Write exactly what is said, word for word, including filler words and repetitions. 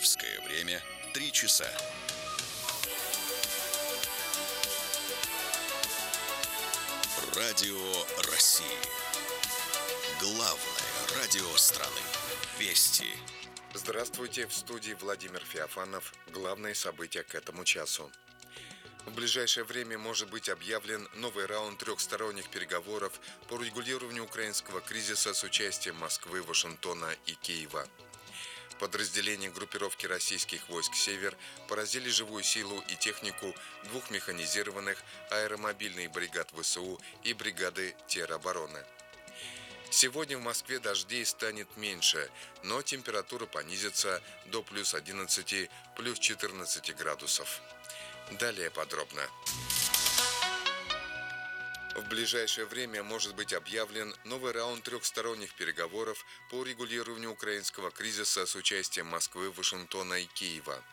Московское время три часа. Радио России. Главное радио страны. Вести. Здравствуйте, в студии Владимир Феофанов. Главные события к этому часу. В ближайшее время может быть объявлен новый раунд трехсторонних переговоров по регулированию украинского кризиса с участием Москвы, Вашингтона и Киева. Подразделения группировки российских войск «Север» поразили живую силу и технику двух механизированных аэромобильных бригад ВСУ и бригады теробороны. Сегодня в Москве дождей станет меньше, но температура понизится до плюс одиннадцати, плюс четырнадцати градусов. Далее подробно. В ближайшее время может быть объявлен новый раунд трехсторонних переговоров по регулированию украинского кризиса с участием Москвы, Вашингтона и Киева.